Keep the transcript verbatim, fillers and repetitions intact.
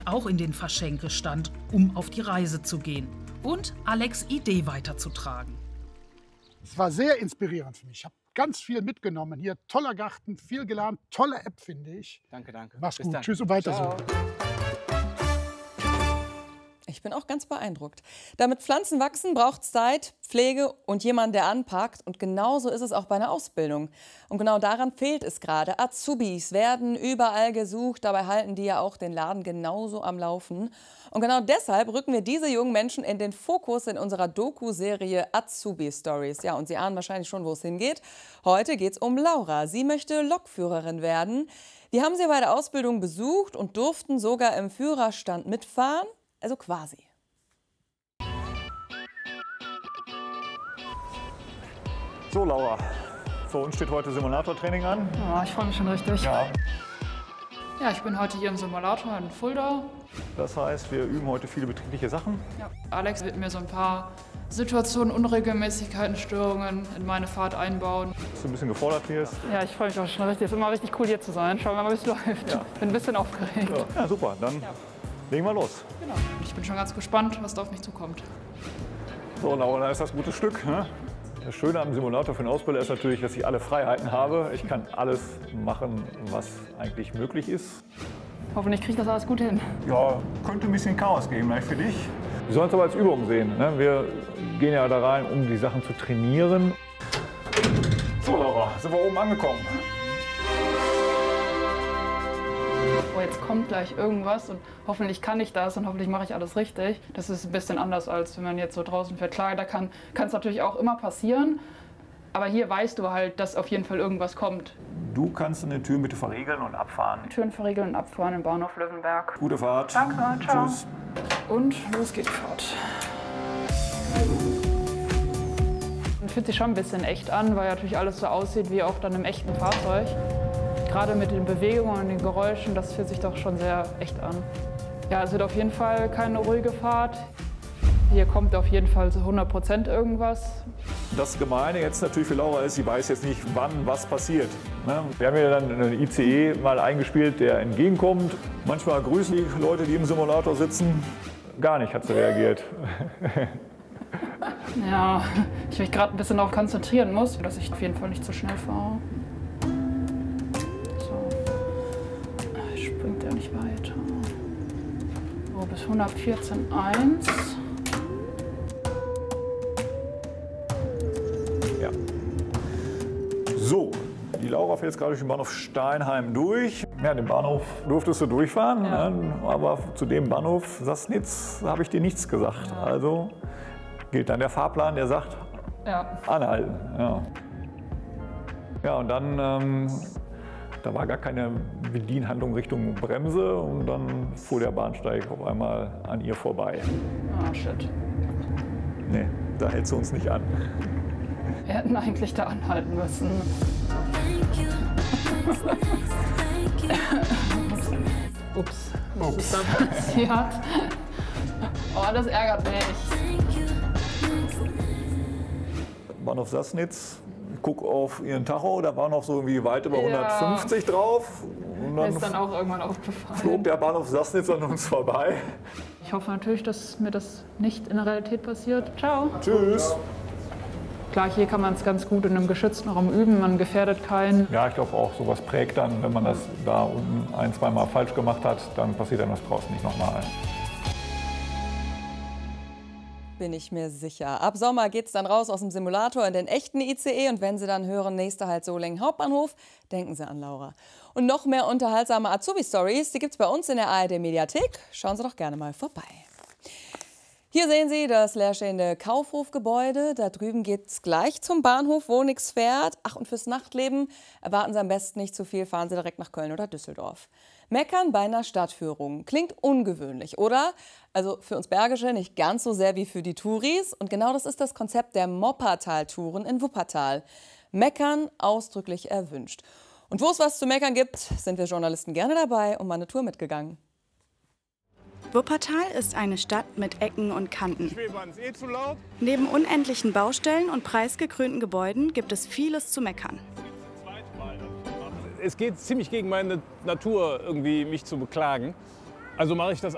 auch in den Verschenkestand, um auf die Reise zu gehen und Alex' Idee weiterzutragen. Es war sehr inspirierend für mich. Ich habe ganz viel mitgenommen. Hier toller Garten, viel gelernt, tolle App, finde ich. Danke, danke. Mach's Bis gut. dann. Tschüss und weiter Ciao. so. Ich bin auch ganz beeindruckt. Damit Pflanzen wachsen, braucht es Zeit, Pflege und jemanden, der anpackt. Und genauso ist es auch bei einer Ausbildung. Und genau daran fehlt es gerade. Azubis werden überall gesucht. Dabei halten die ja auch den Laden genauso am Laufen. Und genau deshalb rücken wir diese jungen Menschen in den Fokus in unserer Doku-Serie Azubi Stories. Ja, und Sie ahnen wahrscheinlich schon, wo es hingeht. Heute geht es um Laura. Sie möchte Lokführerin werden. Wir haben sie bei der Ausbildung besucht und durften sogar im Führerstand mitfahren. Also quasi. So, Laura, für uns steht heute Simulatortraining an. Ja, ich freue mich schon richtig. Ja. Ja, ich bin heute hier im Simulator in Fulda. Das heißt, wir üben heute viele betriebliche Sachen. Ja. Alex wird mir so ein paar Situationen, Unregelmäßigkeiten, Störungen in meine Fahrt einbauen. Dass du ein bisschen gefordert wirst. Ja, ich freue mich auch schon richtig. Es ist immer richtig cool, hier zu sein. Schauen wir mal, wie es läuft. Ja. Bin ein bisschen aufgeregt. Ja, ja super. Dann Ja. legen wir los. Genau. Ich bin schon ganz gespannt, was da auf mich zukommt. So, Laura, da ist das gute Stück. Ne? Das Schöne am Simulator für den Ausbilder ist natürlich, dass ich alle Freiheiten habe. Ich kann alles machen, was eigentlich möglich ist. Hoffentlich kriege ich das alles gut hin. Ja, könnte ein bisschen Chaos geben, gleich für dich. Wir sollen es aber als Übung sehen. Ne? Wir gehen ja da rein, um die Sachen zu trainieren. So, Laura, sind wir oben angekommen. Oh, jetzt kommt gleich irgendwas und hoffentlich kann ich das und hoffentlich mache ich alles richtig. Das ist ein bisschen anders, als wenn man jetzt so draußen fährt. Klar, da kann es natürlich auch immer passieren, aber hier weißt du halt, dass auf jeden Fall irgendwas kommt. Du kannst eine Tür bitte verriegeln und abfahren. Türen verriegeln und abfahren im Bahnhof Löwenberg. Gute Fahrt. Danke, ciao. Tschüss. Und los geht die Fahrt. Man fühlt sich schon ein bisschen echt an, weil natürlich alles so aussieht wie auch dann im echten Fahrzeug. Gerade mit den Bewegungen und den Geräuschen, das fühlt sich doch schon sehr echt an. Ja, es wird auf jeden Fall keine ruhige Fahrt. Hier kommt auf jeden Fall zu hundert Prozent irgendwas. Das Gemeine jetzt natürlich für Laura ist, sie weiß jetzt nicht, wann was passiert. Ne? Wir haben ja dann einen I C E mal eingespielt, der entgegenkommt. Manchmal grüßen die Leute, die im Simulator sitzen. Gar nicht hat sie reagiert. Ja, ich mich gerade ein bisschen darauf konzentrieren muss, dass ich auf jeden Fall nicht zu schnell fahre. Springt er nicht weiter. So, bis hundertvierzehn Komma eins. Ja. So, die Laura fährt jetzt gerade durch den Bahnhof Steinheim durch. Ja, den Bahnhof durftest du durchfahren, Ja. ne? Aber zu dem Bahnhof Sassnitz habe ich dir nichts gesagt. Ja. Also gilt dann der Fahrplan, der sagt, Ja. anhalten. Ja, ja und dann... Ähm, Da war gar keine Bedienhandlung Richtung Bremse und dann fuhr der Bahnsteig auf einmal an ihr vorbei. Ah, shit. Nee, da hält sie uns nicht an. Wir hätten eigentlich da anhalten müssen. Ups, was ist da passiert? Oh, das ärgert mich. Bahnhof Sassnitz, ich gucke auf ihren Tacho, da war noch so irgendwie weit über Ja. hundertfünfzig drauf. Und Mir dann ist dann auch irgendwann aufgefallen. flog der Bahnhof Sassnitz an uns vorbei. Ich hoffe natürlich, dass mir das nicht in der Realität passiert. Ciao. Tschüss. Klar, hier kann man es ganz gut in einem geschützten Raum üben, man gefährdet keinen. Ja, ich glaube auch, sowas prägt dann, wenn man das da unten ein, zweimal falsch gemacht hat, dann passiert dann das draußen nicht nochmal. Bin ich mir sicher. Ab Sommer geht es dann raus aus dem Simulator in den echten I C E. Und wenn Sie dann hören, nächster Halt Solingen Hauptbahnhof, denken Sie an Laura. Und noch mehr unterhaltsame Azubi-Stories, die gibt es bei uns in der A R D-Mediathek. Schauen Sie doch gerne mal vorbei. Hier sehen Sie das leerstehende Kaufhofgebäude. Da drüben geht es gleich zum Bahnhof, wo nichts fährt. Ach, und fürs Nachtleben erwarten Sie am besten nicht zu viel, fahren Sie direkt nach Köln oder Düsseldorf. Meckern bei einer Stadtführung klingt ungewöhnlich, oder? Also für uns Bergische nicht ganz so sehr wie für die Touris. Und genau das ist das Konzept der Moppertal-Touren in Wuppertal. Meckern ausdrücklich erwünscht. Und wo es was zu meckern gibt, sind wir Journalisten gerne dabei und mal eine Tour mitgegangen. Wuppertal ist eine Stadt mit Ecken und Kanten. Neben unendlichen Baustellen und preisgekrönten Gebäuden gibt es vieles zu meckern. Es geht ziemlich gegen meine Natur, irgendwie mich zu beklagen. Also mache ich das